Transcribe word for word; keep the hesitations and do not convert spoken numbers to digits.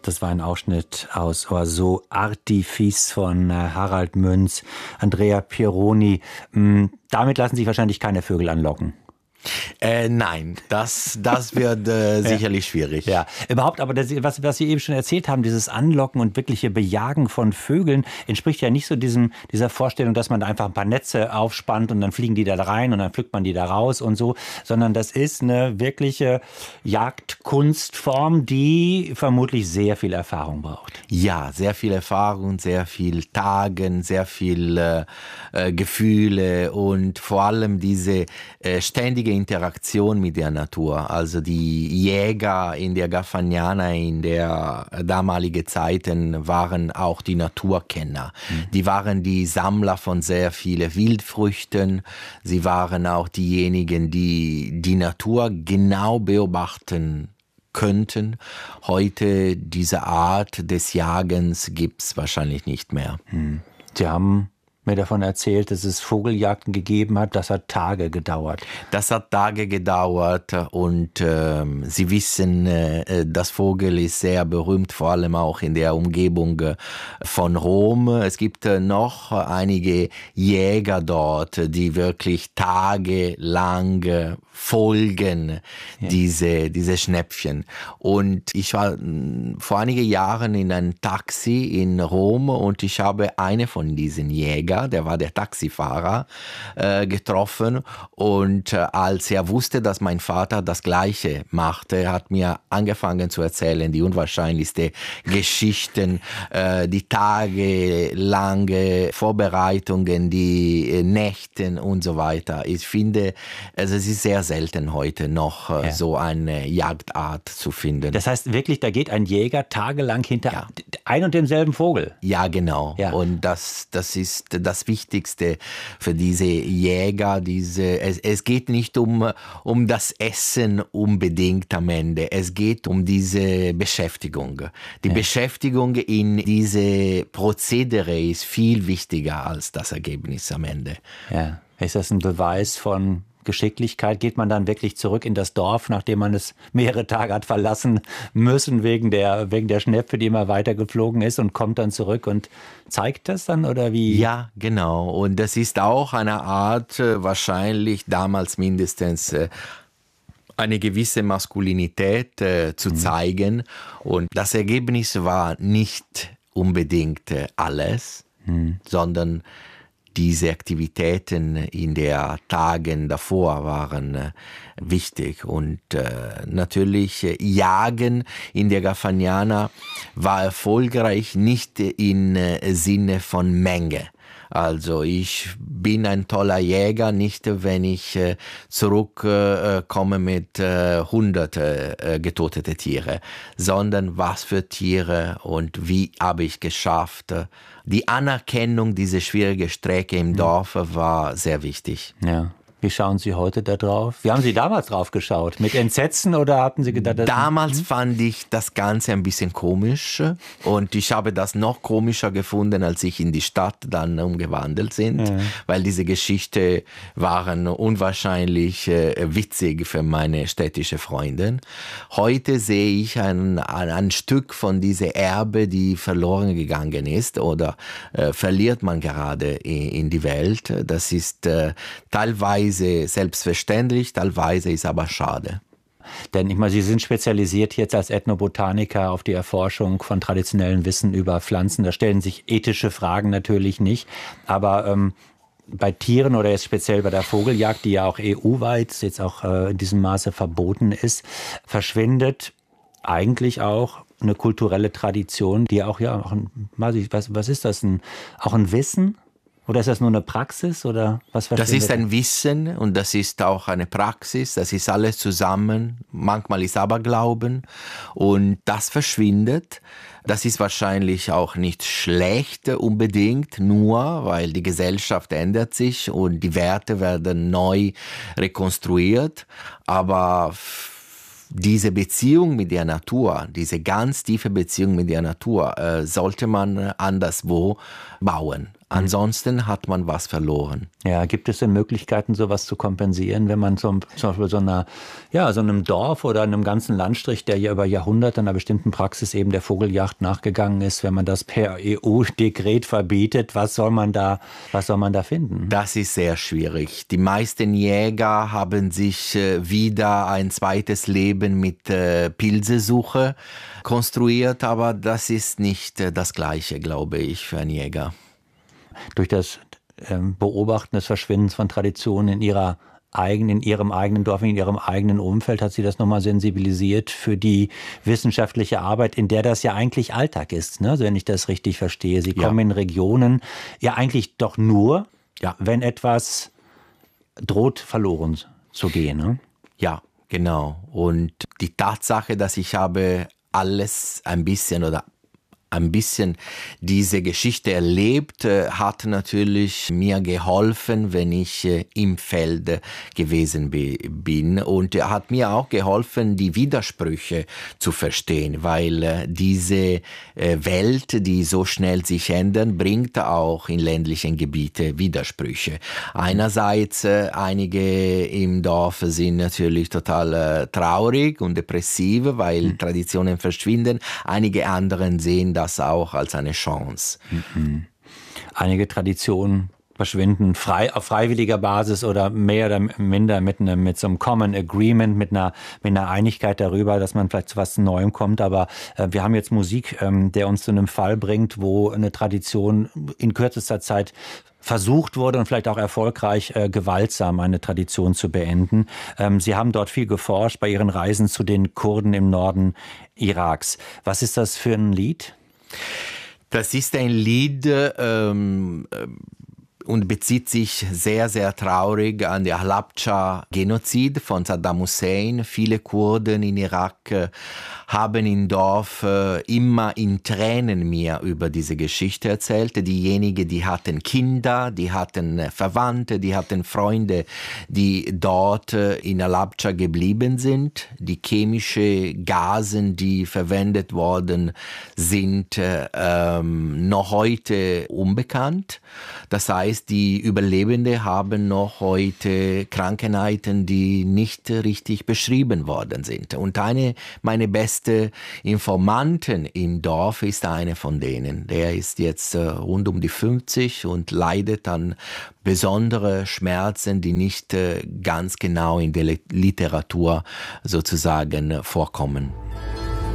Das war ein Ausschnitt aus Oiseau Artifice von Harald Münz, Andrea Pieroni. Damit lassen sich wahrscheinlich keine Vögel anlocken. Äh, nein, das, das wird äh, sicherlich ja. schwierig. Ja, überhaupt, aber das, was, was Sie eben schon erzählt haben, dieses Anlocken und wirkliche Bejagen von Vögeln, entspricht ja nicht so diesem, dieser Vorstellung, dass man da einfach ein paar Netze aufspannt und dann fliegen die da rein und dann pflückt man die da raus und so, sondern das ist eine wirkliche Jagdkunstform, die vermutlich sehr viel Erfahrung braucht. Ja, sehr viel Erfahrung, sehr viel Tagen, sehr viel äh, Gefühle und vor allem diese äh, ständige Interaktion mit der Natur. Also die Jäger in der Garfagnana in der damaligen Zeiten waren auch die Naturkenner. Mhm. Die waren die Sammler von sehr vielen Wildfrüchten. Sie waren auch diejenigen, die die Natur genau beobachten könnten. Heute diese Art des Jagens gibt es wahrscheinlich nicht mehr. Mhm. Sie haben mir davon erzählt, dass es Vogeljagden gegeben hat. Das hat Tage gedauert. Das hat Tage gedauert und äh, Sie wissen, äh, das Vogel ist sehr berühmt, vor allem auch in der Umgebung äh, von Rom. Es gibt äh, noch einige Jäger dort, die wirklich tagelang äh, folgen, ja. diese, diese Schnäppchen. Und ich war äh, vor einigen Jahren in einem Taxi in Rom und ich habe eine von diesen Jägern, der war der Taxifahrer, äh, getroffen und äh, als er wusste, dass mein Vater das Gleiche machte, hat mir angefangen zu erzählen, die unwahrscheinlichsten Geschichten, äh, die tagelange Vorbereitungen, die äh, Nächten und so weiter. Ich finde, also es ist sehr selten heute noch äh, ja. so eine Jagdart zu finden. Das heißt wirklich, da geht ein Jäger tagelang hinter ja. ein und demselben Vogel? Ja, genau. Ja. Und das, das ist das Wichtigste für diese Jäger. Diese, es, es geht nicht um, um das Essen unbedingt am Ende. Es geht um diese Beschäftigung. Die ja. Beschäftigung in diese Prozedere ist viel wichtiger als das Ergebnis am Ende. Ja. Ist das ein Beweis von Geschicklichkeit? Geht man dann wirklich zurück in das Dorf, nachdem man es mehrere Tage hat verlassen müssen wegen der, wegen der Schnepfe, die immer weiter geflogen ist, und kommt dann zurück und zeigt das dann, oder wie? Ja, genau. Und das ist auch eine Art, wahrscheinlich damals mindestens, eine gewisse Maskulinität äh, zu mhm. zeigen. Und das Ergebnis war nicht unbedingt äh, alles, mhm. sondern diese Aktivitäten in den Tagen davor waren äh, wichtig. Und äh, natürlich äh, Jagen in der Garfagnana war erfolgreich nicht im äh, Sinne von Menge. Also ich bin ein toller Jäger, nicht wenn ich äh, zurückkomme äh, mit äh, hunderte äh, getötete Tiere, sondern was für Tiere und wie habe ich geschafft. Die Anerkennung dieser schwierigen Strecke im Dorf war sehr wichtig. Ja. Wie schauen Sie heute da drauf? Wie haben Sie damals drauf geschaut? Mit Entsetzen oder hatten Sie gedacht, dass damals hm? fand ich das Ganze ein bisschen komisch und ich habe das noch komischer gefunden, als ich in die Stadt dann umgewandelt bin, ja. weil diese Geschichte waren unwahrscheinlich äh, witzig für meine städtische Freundin. Heute sehe ich ein, ein, ein Stück von dieser Erbe, die verloren gegangen ist oder äh, verliert man gerade in, in die Welt. Das ist äh, teilweise selbstverständlich, teilweise ist aber schade. Denn ich meine, Sie sind spezialisiert jetzt als Ethnobotaniker auf die Erforschung von traditionellem Wissen über Pflanzen. Da stellen sich ethische Fragen natürlich nicht. Aber ähm, bei Tieren oder jetzt speziell bei der Vogeljagd, die ja auch E U-weit jetzt auch äh, in diesem Maße verboten ist, verschwindet eigentlich auch eine kulturelle Tradition, die auch, ja, auch ein, was, was ist das, ein, auch ein Wissen? Oder ist das nur eine Praxis? Oder was das ist ein Wissen und das ist auch eine Praxis. Das ist alles zusammen. Manchmal ist Aberglauben und das verschwindet. Das ist wahrscheinlich auch nicht schlecht unbedingt, nur weil die Gesellschaft ändert sich und die Werte werden neu rekonstruiert. Aber diese Beziehung mit der Natur, diese ganz tiefe Beziehung mit der Natur, äh, sollte man anderswo bauen. Ansonsten hat man was verloren. Ja, gibt es denn Möglichkeiten, sowas zu kompensieren, wenn man zum, zum Beispiel so einer, ja, so einem Dorf oder einem ganzen Landstrich, der ja über Jahrhunderte einer bestimmten Praxis eben der Vogeljagd nachgegangen ist, wenn man das per E U-Dekret verbietet, was soll man da, was soll man da finden? Das ist sehr schwierig. Die meisten Jäger haben sich wieder ein zweites Leben mit Pilzesuche konstruiert, aber das ist nicht das Gleiche, glaube ich, für einen Jäger. Durch das ähm, Beobachten des Verschwindens von Traditionen in ihrer eigenen, in ihrem eigenen Dorf, in ihrem eigenen Umfeld, hat sie das nochmal sensibilisiert für die wissenschaftliche Arbeit, in der das ja eigentlich Alltag ist, ne? Also wenn ich das richtig verstehe. Sie kommen ja. in Regionen ja eigentlich doch nur, ja. wenn etwas droht, verloren zu gehen. Ne? Ja, genau. Und die Tatsache, dass ich habe alles ein bisschen oder ein bisschen diese Geschichte erlebt, hat natürlich mir geholfen, wenn ich im Feld gewesen bin. Und er hat mir auch geholfen, die Widersprüche zu verstehen, weil diese Welt, die so schnell sich ändert, bringt auch in ländlichen Gebieten Widersprüche. Einerseits, einige im Dorf sind natürlich total traurig und depressiv, weil mhm. Traditionen verschwinden. Einige anderen sehen das auch als eine Chance. Mhm. Einige Traditionen verschwinden frei, auf freiwilliger Basis oder mehr oder minder mit, einem, mit so einem Common Agreement, mit einer, mit einer Einigkeit darüber, dass man vielleicht zu was Neuem kommt. Aber äh, wir haben jetzt Musik, ähm, der uns zu einem Fall bringt, wo eine Tradition in kürzester Zeit versucht wurde und vielleicht auch erfolgreich äh, gewaltsam eine Tradition zu beenden. Ähm, Sie haben dort viel geforscht bei Ihren Reisen zu den Kurden im Norden Iraks. Was ist das für ein Lied? Das ist ein Lied ähm, und bezieht sich sehr, sehr traurig an den Halabja-Genozid von Saddam Hussein. Viele Kurden in Irak haben im Dorf immer in Tränen mir über diese Geschichte erzählt. Diejenigen, die hatten Kinder, die hatten Verwandte, die hatten Freunde, die dort in Halabja geblieben sind. Die chemischen Gasen, die verwendet worden sind, ähm, noch heute unbekannt. Das heißt, die Überlebenden haben noch heute Krankheiten, die nicht richtig beschrieben worden sind. Und eine meiner besten Informanten im Dorf ist einer von denen. Der ist jetzt rund um die fünfzig und leidet an besondere Schmerzen, die nicht ganz genau in der Literatur sozusagen vorkommen.